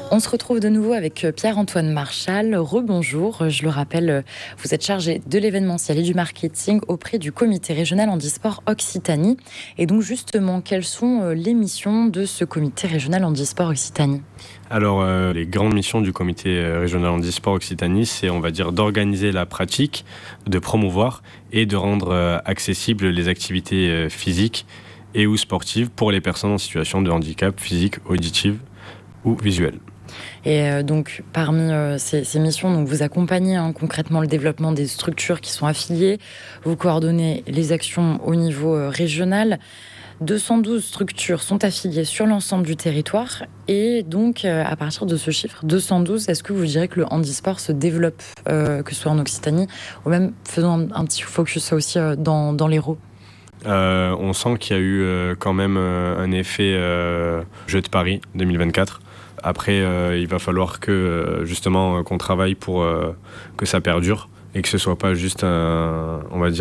On se retrouve de nouveau avec Pierre-Antoine Marchal. Rebonjour, je le rappelle, vous êtes chargé de l'événementiel et du marketing auprès du comité régional handisport Occitanie. Et donc justement, quelles sont les missions de ce comité régional handisport Occitanie ? Alors, les grandes missions du comité régional handisport Occitanie, c'est, on va dire, d'organiser la pratique, de promouvoir et de rendre accessibles les activités physiques et ou sportives pour les personnes en situation de handicap physique, auditif ou visuel. Et donc, parmi ces missions, donc vous accompagnez concrètement le développement des structures qui sont affiliées, vous coordonnez les actions au niveau régional. 212 structures sont affiliées sur l'ensemble du territoire. Et donc, à partir de ce chiffre, 212, est-ce que vous direz que le handisport se développe, que ce soit en Occitanie, ou même faisons un petit focus aussi dans l'Hérault ? On sent qu'il y a eu quand même un effet Jeux de Paris 2024. Après, il va falloir que justement qu'on travaille pour que ça perdure et que ce soit pas juste un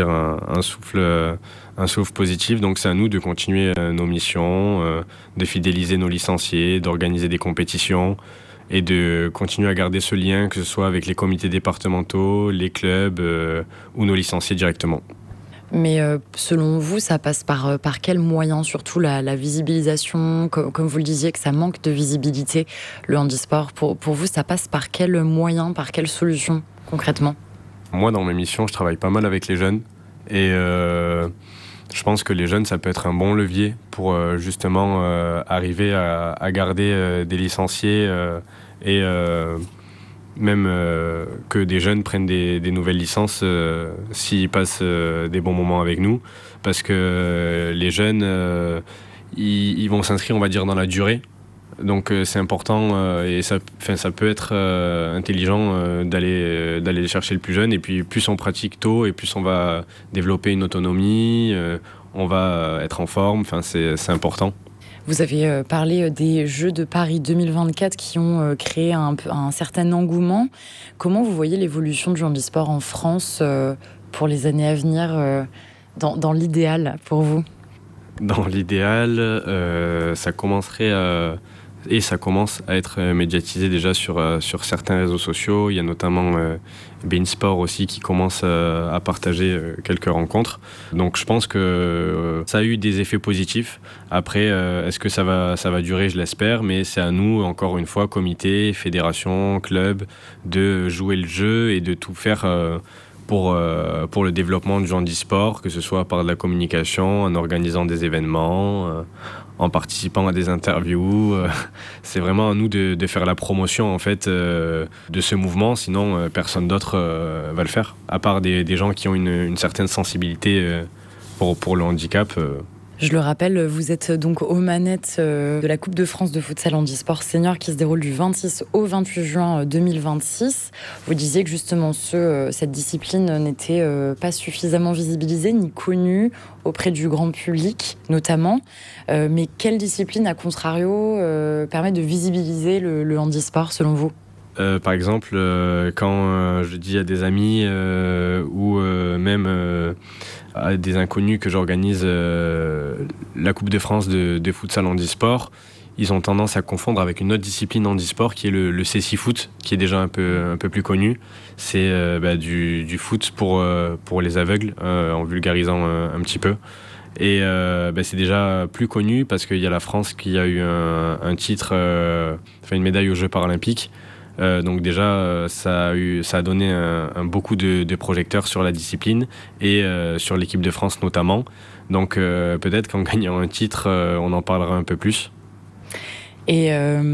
souffle positif. Donc c'est à nous de continuer nos missions, de fidéliser nos licenciés, d'organiser des compétitions et de continuer à garder ce lien, que ce soit avec les comités départementaux, les clubs ou nos licenciés directement. Mais selon vous, ça passe par quels moyens, surtout la visibilisation, comme vous le disiez, que ça manque de visibilité, le handisport. Pour vous, ça passe par quels moyens, par quelles solutions, concrètement ? Moi, dans mes missions, je travaille pas mal avec les jeunes. Et je pense que les jeunes, ça peut être un bon levier pour justement arriver à garder des licenciés et même que des jeunes prennent des nouvelles licences s'ils passent des bons moments avec nous, parce que les jeunes ils vont s'inscrire, on va dire, dans la durée. Donc c'est important et ça peut être intelligent d'aller les chercher le plus jeune, et puis plus on pratique tôt et plus on va développer une autonomie, on va être en forme, c'est important. Vous avez parlé des Jeux de Paris 2024 qui ont créé un certain engouement. Comment vous voyez l'évolution du handisport en France pour les années à venir, dans l'idéal pour vous ? Dans l'idéal, ça commencerait et ça commence à être médiatisé déjà sur certains réseaux sociaux. Il y a notamment Beansport aussi qui commence à partager quelques rencontres. Donc je pense que ça a eu des effets positifs. Après, est-ce que ça va durer ? Je l'espère, mais c'est à nous, encore une fois, comité, fédération, club, de jouer le jeu et de tout faire pour le développement du handisport, que ce soit par de la communication, en organisant des événements, en participant à des interviews. C'est vraiment à nous de faire la promotion en fait de ce mouvement, sinon personne d'autre va le faire, à part des gens qui ont une certaine sensibilité pour le handicap. Je le rappelle, vous êtes donc aux manettes de la Coupe de France de futsal handisport senior qui se déroule du 26 au 28 juin 2026. Vous disiez que justement cette discipline n'était pas suffisamment visibilisée ni connue auprès du grand public notamment. Mais quelle discipline, à contrario, permet de visibiliser le handisport selon vous ? Par exemple, quand je dis à des amis ou même à des inconnus que j'organise la Coupe de France de futsal handisport, ils ont tendance à confondre avec une autre discipline handisport qui est le cécifoot, qui est déjà un peu plus connu. C'est du foot pour les aveugles, en vulgarisant un petit peu. Et c'est déjà plus connu parce qu'il y a la France qui a eu un titre, une médaille aux Jeux paralympiques. Donc déjà, ça a donné beaucoup de projecteurs sur la discipline et sur l'équipe de France notamment. Donc peut-être qu'en gagnant un titre, on en parlera un peu plus. Et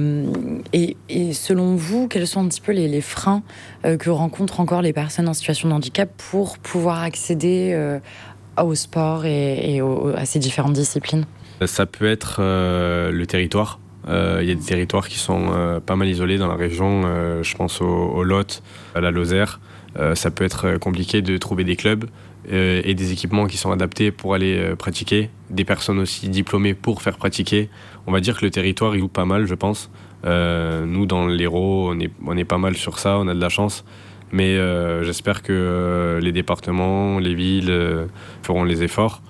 selon vous, quels sont un petit peu les freins que rencontrent encore les personnes en situation de handicap pour pouvoir accéder au sport et à ces différentes disciplines ? Ça peut être le territoire. Il y a des territoires qui sont pas mal isolés dans la région. Je pense au Lot, à la Lozère. Ça peut être compliqué de trouver des clubs et des équipements qui sont adaptés pour aller pratiquer. Des personnes aussi diplômées pour faire pratiquer. On va dire que le territoire, il joue pas mal, je pense. Nous, dans l'Hérault, on est pas mal sur ça, on a de la chance. Mais j'espère que les départements, les villes feront les efforts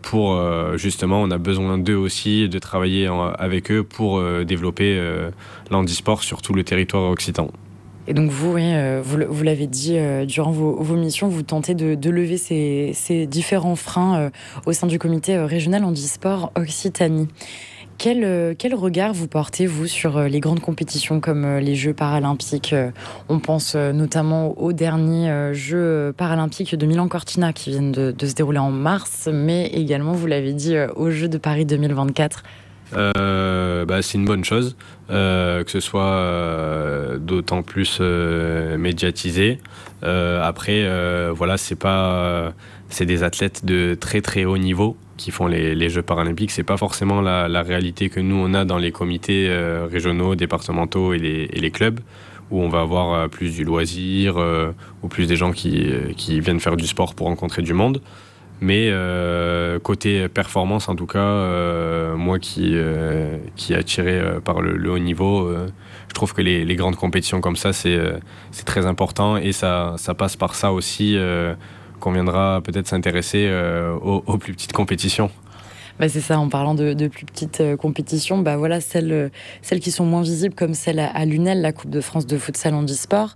pour justement, on a besoin d'eux aussi, de travailler avec eux pour développer l'handisport sur tout le territoire occitan. Et donc vous, oui, vous l'avez dit, durant vos missions, vous tentez de lever ces différents freins au sein du comité régional handisport Occitanie. Quel regard vous portez, vous, sur les grandes compétitions comme les Jeux paralympiques? On pense notamment aux derniers Jeux paralympiques de Milan-Cortina qui viennent de se dérouler en mars, mais également, vous l'avez dit, aux Jeux de Paris 2024. C'est une bonne chose que ce soit d'autant plus médiatisé. Après, voilà, c'est des athlètes de très très haut niveau qui font les Jeux paralympiques. C'est pas forcément la réalité que nous on a dans les comités régionaux, départementaux et les clubs, où on va avoir plus du loisir ou plus des gens qui viennent faire du sport pour rencontrer du monde. Mais côté performance, en tout cas, moi qui est attiré par le haut niveau, je trouve que les grandes compétitions comme ça, c'est très important, et ça passe par ça aussi qu'on viendra peut-être s'intéresser aux plus petites compétitions. C'est ça, en parlant de plus petites compétitions, voilà, celles qui sont moins visibles, comme celle à Lunel, la Coupe de France de futsal handisport.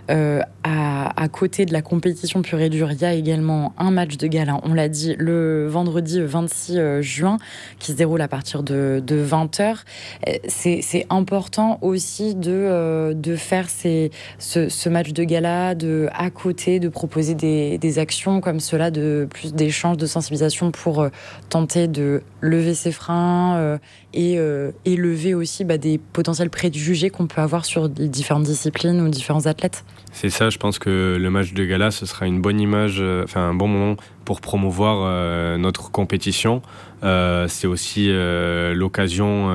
À côté de la compétition pure et dure, il y a également un match de gala, on l'a dit, le vendredi 26 juin, qui se déroule à partir de 20h. C'est important aussi de faire ce match de gala, à côté, de proposer des actions comme cela, de plus d'échanges, de sensibilisation pour tenter de lever ses freins et lever aussi des potentiels préjugés qu'on peut avoir sur les différentes disciplines ou différents athlètes. C'est ça, je pense que le match de gala, ce sera une bonne image, un bon moment pour promouvoir notre compétition. C'est aussi l'occasion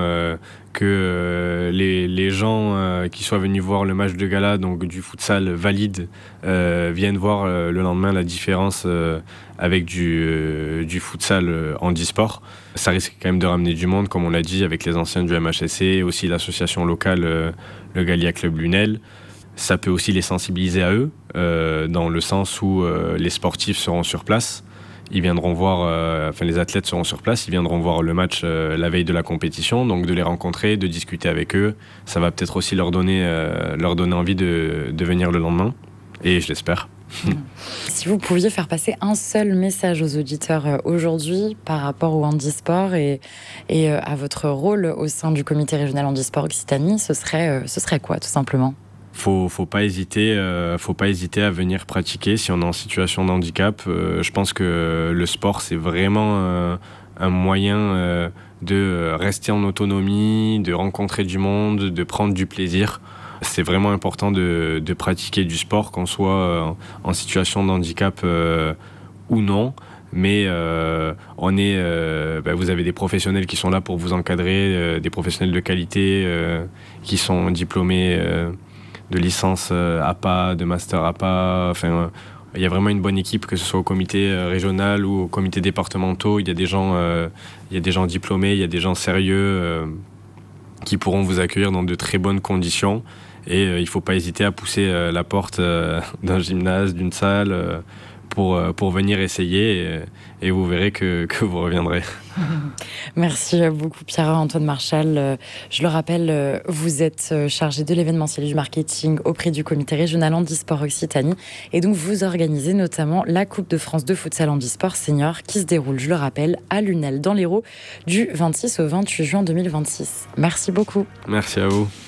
que les gens qui soient venus voir le match de gala, donc du futsal valide, viennent voir le lendemain la différence avec du futsal handisport. Ça risque quand même de ramener du monde, comme on l'a dit, avec les anciens du MHSC, aussi l'association locale, le Gallia Club Lunel. Ça peut aussi les sensibiliser à eux, dans le sens où les sportifs seront sur place. Ils viendront voir, les athlètes seront sur place, ils viendront voir le match la veille de la compétition, donc de les rencontrer, de discuter avec eux. Ça va peut-être aussi leur donner envie de venir le lendemain, et je l'espère. Si vous pouviez faire passer un seul message aux auditeurs aujourd'hui par rapport au handisport et à votre rôle au sein du comité régional handisport Occitanie, ce serait quoi, tout simplement ? Faut pas hésiter à venir pratiquer si on est en situation de handicap. Je pense que le sport, c'est vraiment un moyen de rester en autonomie, de rencontrer du monde, de prendre du plaisir. C'est vraiment important de pratiquer du sport, qu'on soit en situation de handicap ou non. Mais vous avez des professionnels qui sont là pour vous encadrer, des professionnels de qualité qui sont diplômés de licence APA, de master APA. Il y a vraiment une bonne équipe, que ce soit au comité régional ou au comité départementaux. Il y a des gens diplômés, il y a des gens sérieux qui pourront vous accueillir dans de très bonnes conditions. Et il ne faut pas hésiter à pousser la porte d'un gymnase, d'une salle, pour venir essayer, et vous verrez que vous reviendrez. Merci beaucoup Pierre-Antoine Marchal. Je le rappelle, vous êtes chargé de l'événementiel et du marketing auprès du comité régional handisport Occitanie, et donc vous organisez notamment la Coupe de France de futsal handisport senior qui se déroule, je le rappelle, à Lunel dans l'Hérault du 26 au 28 juin 2026. Merci beaucoup. Merci à vous.